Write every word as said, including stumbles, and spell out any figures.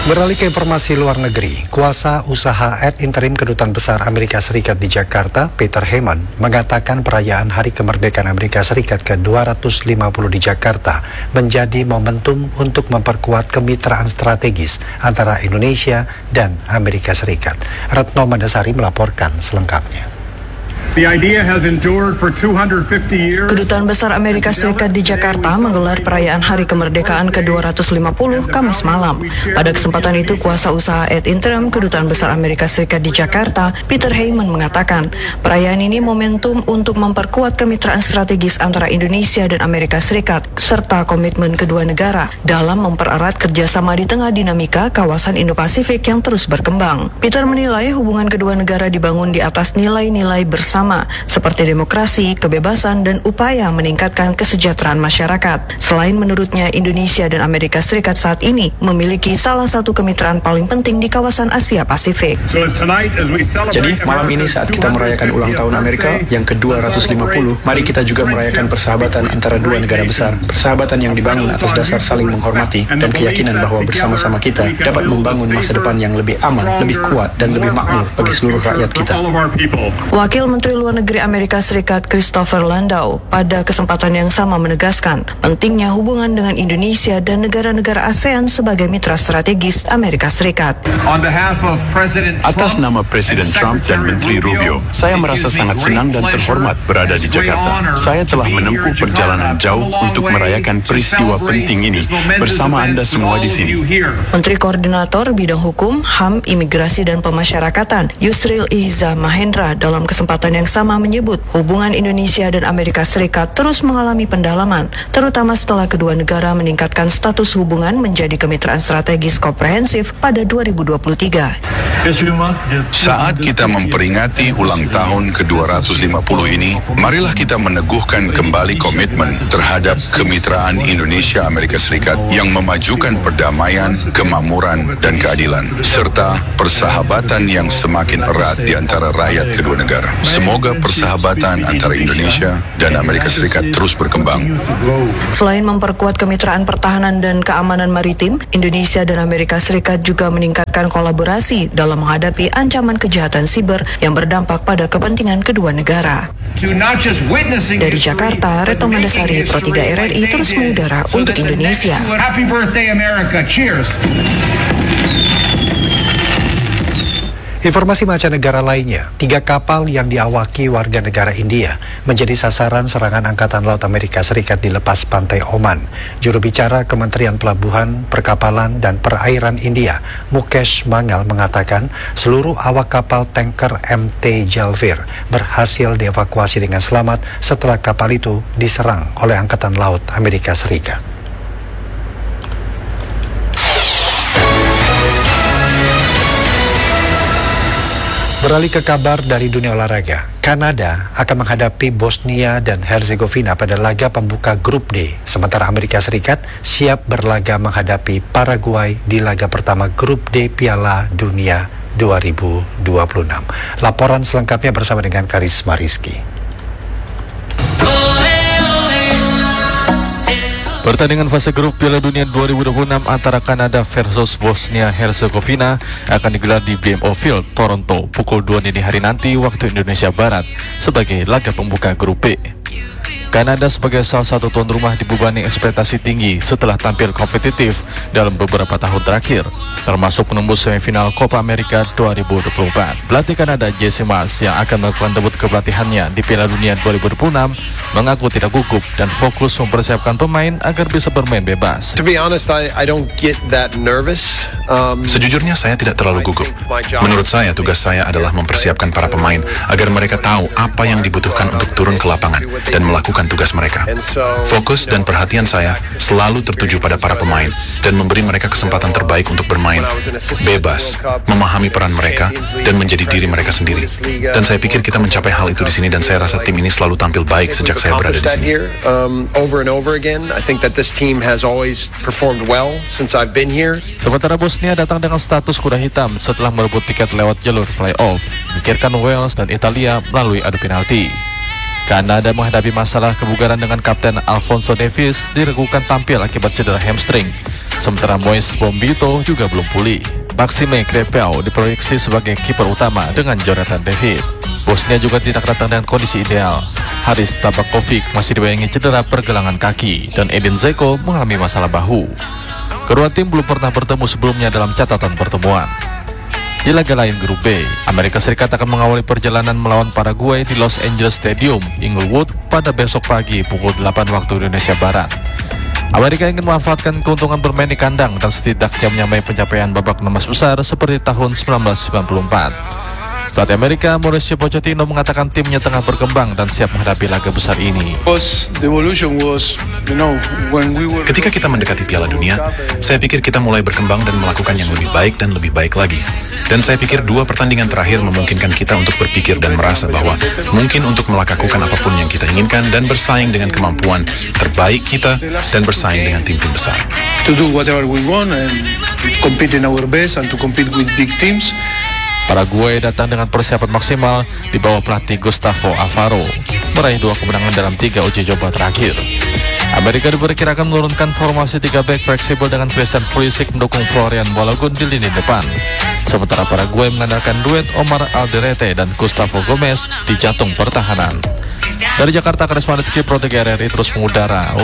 Beralih ke informasi luar negeri, kuasa usaha ad interim Kedutaan Besar Amerika Serikat di Jakarta, Peter Heyman, mengatakan perayaan Hari Kemerdekaan Amerika Serikat ke dua ratus lima puluh di Jakarta menjadi momentum untuk memperkuat kemitraan strategis antara Indonesia dan Amerika Serikat. Retno Mandasari melaporkan selengkapnya. Kedutaan Besar Amerika Serikat di Jakarta menggelar perayaan Hari Kemerdekaan ke dua ratus lima puluh Kamis malam. Pada kesempatan itu, kuasa usaha ad interim Kedutaan Besar Amerika Serikat di Jakarta, Peter Heyman, mengatakan perayaan ini momentum untuk memperkuat kemitraan strategis antara Indonesia dan Amerika Serikat serta komitmen kedua negara dalam mempererat kerjasama di tengah dinamika kawasan Indo-Pasifik yang terus berkembang. Peter menilai hubungan kedua negara dibangun di atas nilai-nilai bersama seperti demokrasi, kebebasan, dan upaya meningkatkan kesejahteraan masyarakat. Selain menurutnya, Indonesia dan Amerika Serikat saat ini memiliki salah satu kemitraan paling penting di kawasan Asia Pasifik. Jadi malam ini saat kita merayakan ulang tahun Amerika yang ke dua ratus lima puluh, mari kita juga merayakan persahabatan antara dua negara besar. Persahabatan yang dibangun atas dasar saling menghormati dan keyakinan bahwa bersama-sama kita dapat membangun masa depan yang lebih aman, lebih kuat, dan lebih makmur bagi seluruh rakyat kita. Wakil Menteri Luar Negeri Amerika Serikat Christopher Landau pada kesempatan yang sama menegaskan pentingnya hubungan dengan Indonesia dan negara-negara ASEAN sebagai mitra strategis Amerika Serikat. Atas nama Presiden Trump dan Menteri Rubio, saya merasa sangat senang dan terhormat berada di Jakarta. Saya telah menempuh perjalanan jauh untuk merayakan peristiwa penting ini bersama Anda semua di sini. Menteri Koordinator Bidang Hukum, H A M, Imigrasi dan Pemasyarakatan Yusril Ihza Mahendra dalam kesempatan yang sama menyebut hubungan Indonesia dan Amerika Serikat terus mengalami pendalaman, terutama setelah kedua negara meningkatkan status hubungan menjadi kemitraan strategis komprehensif pada dua ribu dua puluh tiga. Saat kita memperingati ulang tahun ke dua ratus lima puluh ini, marilah kita meneguhkan kembali komitmen terhadap kemitraan Indonesia-Amerika Serikat yang memajukan perdamaian, kemakmuran, dan keadilan, serta persahabatan yang semakin erat di antara rakyat kedua negara. Semoga persahabatan antara Indonesia dan Amerika Serikat terus berkembang. Selain memperkuat kemitraan pertahanan dan keamanan maritim, Indonesia dan Amerika Serikat juga meningkatkan kolaborasi dalam menghadapi ancaman kejahatan siber yang berdampak pada kepentingan kedua negara. Dari Jakarta, Retno Mandasari, Pro tiga R R I terus mengudara untuk Indonesia. Happy birthday America. Cheers. Informasi mancanegara lainnya, tiga kapal yang diawaki warga negara India menjadi sasaran serangan Angkatan Laut Amerika Serikat di lepas pantai Oman. Juru bicara Kementerian Pelabuhan, Perkapalan, dan Perairan India, Mukesh Mangal, mengatakan seluruh awak kapal tanker M T Jalvir berhasil dievakuasi dengan selamat setelah kapal itu diserang oleh Angkatan Laut Amerika Serikat. Beralih ke kabar dari dunia olahraga, Kanada akan menghadapi Bosnia dan Herzegovina pada laga pembuka grup D, sementara Amerika Serikat siap berlaga menghadapi Paraguay di laga pertama grup D Piala Dunia dua ribu dua puluh enam. Laporan selengkapnya bersama dengan Karisma Rizky. Pertandingan fase grup Piala Dunia dua ribu dua puluh enam antara Kanada versus Bosnia Herzegovina akan digelar di B M O Field, Toronto, pukul dua dini hari nanti waktu Indonesia Barat sebagai laga pembuka grup B. Kanada sebagai salah satu tuan rumah dibebani ekspektasi tinggi setelah tampil kompetitif dalam beberapa tahun terakhir, termasuk menembus semifinal Copa America dua ribu dua puluh empat. Pelatih Kanada Jesse Marsh yang akan melakukan debut kepelatihannya di Piala Dunia dua ribu dua puluh enam mengaku tidak gugup dan fokus mempersiapkan pemain agar bisa bermain bebas. To be honest, I, I don't get that nervous. Um, Sejujurnya saya tidak terlalu gugup. Menurut saya tugas saya adalah mempersiapkan para pemain agar mereka tahu apa yang dibutuhkan untuk turun ke lapangan dan melakukan tugas mereka. Fokus dan perhatian saya selalu tertuju pada para pemain dan memberi mereka kesempatan terbaik untuk bermain bebas, memahami peran mereka dan menjadi diri mereka sendiri. Dan saya pikir kita mencapai hal itu di sini dan saya rasa tim ini selalu tampil baik sejak saya berada di sini. Sementara Bosnia datang dengan status kuda hitam setelah merebut tiket lewat jalur fly-off, menyingkirkan Wales dan Italia melalui adu penalti. Kanada menghadapi masalah kebugaran dengan Kapten Alfonso Davies diragukan tampil akibat cedera hamstring. Sementara Moise Bombito juga belum pulih. Maxime Crepel diproyeksi sebagai kiper utama dengan Jonathan David. Bosnia juga tidak datang dengan kondisi ideal. Haris Tabakovic masih dibayangi cedera pergelangan kaki dan Edin Dzeko mengalami masalah bahu. Kedua tim belum pernah bertemu sebelumnya dalam catatan pertemuan. Di laga lain grup B, Amerika Serikat akan mengawali perjalanan melawan Paraguay di Los Angeles Stadium, Inglewood pada besok pagi pukul delapan waktu Indonesia Barat. Amerika ingin memanfaatkan keuntungan bermain di kandang dan setidaknya menyamai pencapaian babak enam belas besar seperti tahun seribu sembilan ratus sembilan puluh empat. Saat Amerika, Mauricio Pochettino mengatakan timnya tengah berkembang dan siap menghadapi laga besar ini. Ketika kita mendekati Piala Dunia, saya pikir kita mulai berkembang dan melakukan yang lebih baik dan lebih baik lagi. Dan saya pikir dua pertandingan terakhir memungkinkan kita untuk berpikir dan merasa bahwa mungkin untuk melakukan apapun yang kita inginkan dan bersaing dengan kemampuan terbaik kita dan bersaing dengan tim-tim besar. To do whatever we want and to compete in our best and to compete with big teams. Paraguay datang dengan persiapan maksimal di bawah pelatih Gustavo Alfaro, meraih dua kemenangan dalam tiga uji coba terakhir. Amerika diperkirakan menurunkan formasi tiga back fleksibel dengan Christian Pulisic mendukung Florian Balogun di lini depan. Sementara Paraguay mengandalkan duet Omar Alderete dan Gustavo Gomez di jantung pertahanan. Dari Jakarta, Karisma Rizky Pro tiga R R I terus mengudara